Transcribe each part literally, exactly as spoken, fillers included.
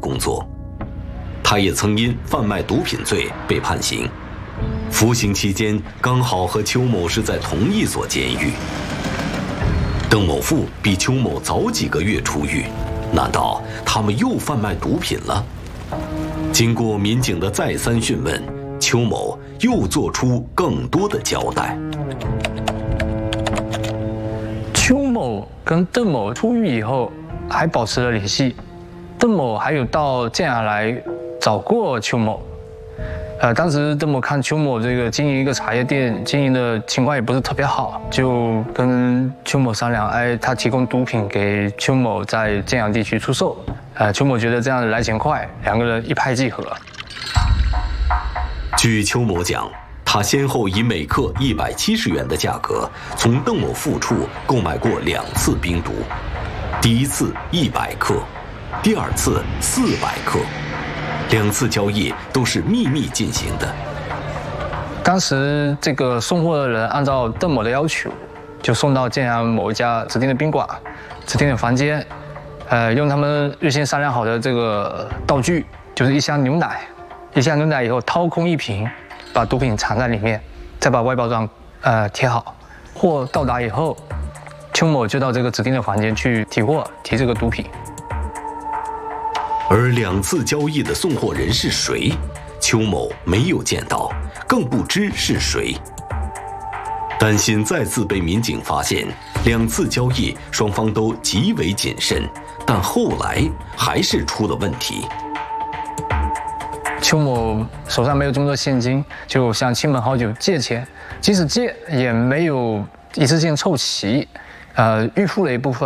工作。他也曾因贩卖毒品罪被判刑，服刑期间刚好和邱某是在同一所监狱。邓某富比邱某早几个月出狱，难道他们又贩卖毒品了？经过民警的再三讯问，邱某又做出更多的交代。 邱某跟邓某出狱以后还保持了联系，邓某还有到建阳来找过邱某。呃，当时邓某看邱某这个经营一个茶叶店，经营的情况也不是特别好，就跟邱某商量，哎，他提供毒品给邱某在建阳地区出售。呃，邱某觉得这样来钱快，两个人一拍即合。 据邱某讲，他先后以每克一百七十元的价格从邓某富处购买过两次冰毒，第一次一百克，第二次四百克。两次交易都是秘密进行的。 当时这个送货的人按照邓某的要求，就送到建阳某一家指定的宾馆、指定的房间，呃，用他们预先商量好的这个道具，就是一箱牛奶，一箱牛奶以后掏空一瓶，把毒品藏在里面，再把外包装呃贴好。货到达以后，邱某就到这个指定的房间去提货，提这个毒品。 而两次交易的送货人是谁，邱某没有见到，更不知是谁。担心再次被民警发现，两次交易双方都极为谨慎，但后来还是出了问题。 邱某手上没有这么多现金，就向亲朋好友借钱，即使借也没有一次性凑齐，呃，预付了一部分。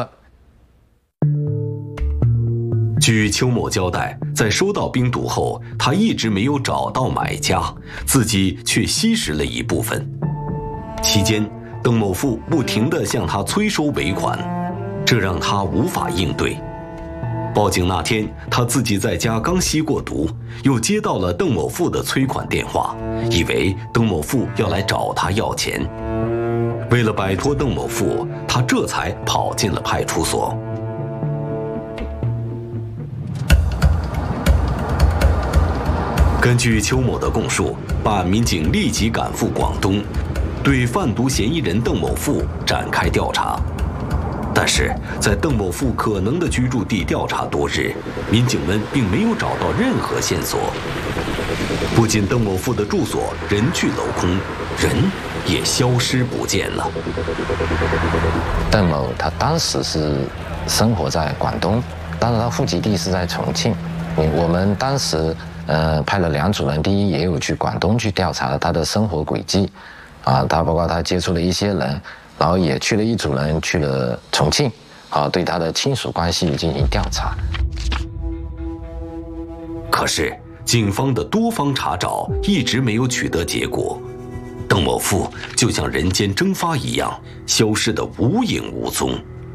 据邱某交代，在收到冰毒后，他一直没有找到买家，自己却吸食了一部分。期间，邓某富不停地向他催收尾款，这让他无法应对。报警那天，他自己在家刚吸过毒，又接到了邓某富的催款电话，以为邓某富要来找他要钱。为了摆脱邓某富，他这才跑进了派出所。根据邱某的供述，办案民警立即赶赴广东，对贩毒嫌疑人邓某富展开调查。但是在邓某富可能的居住地调查多日，民警们并没有找到任何线索。不仅邓某富的住所人去楼空，人也消失不见了。 邓某他当时是生活在广东，当时他户籍地是在重庆。我们当时呃派了两组人，第一也有去广东去调查他的生活轨迹，啊，他包括他接触了一些人，然后也去了一组人去了重庆，啊，对他的亲属关系进行调查。 可是警方的多方查找一直没有取得结果，邓某富就像人间蒸发一样，消失得无影无踪。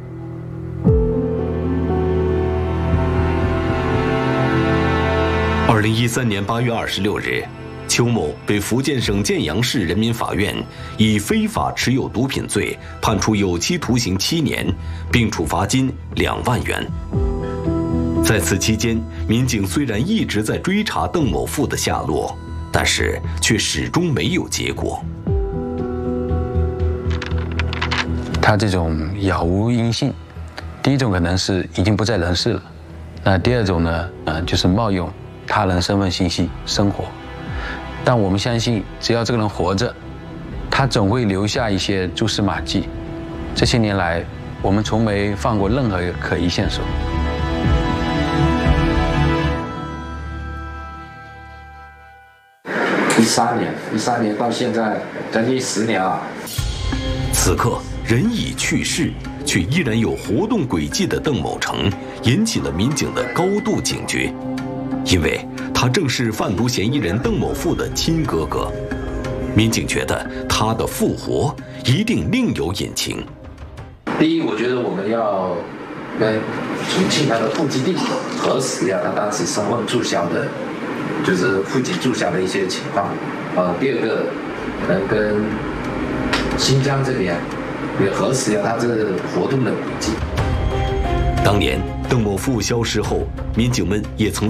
二零一三年八月二十六日，邱某被福建省建阳市人民法院以非法持有毒品罪判处有期徒刑七年，并处罚金两万元。在此期间，民警虽然一直在追查邓某富的下落，但是却始终没有结果。 他这种杳无音信，第一种可能是已经不在人世了，那第二种呢，呃，就是冒用他人身份信息生活。但我们相信，只要这个人活着，他总会留下一些蛛丝马迹。这些年来，我们从没放过任何一个可疑线索。 一三年，一三年到现在将近十年了。 此刻人已去世，却依然有活动轨迹的邓某成，引起了民警的高度警觉，因为他正是贩毒嫌疑人邓某富的亲哥哥。民警觉得他的复活一定另有隐情。 第一，我觉得我们要跟重庆他的户籍地核实一下他当时身份注销的，就是户籍注销的一些情况。呃，第二个，可能跟新疆这边也核实一下他这个活动的轨迹。 当年邓某富消失后，民警们也曾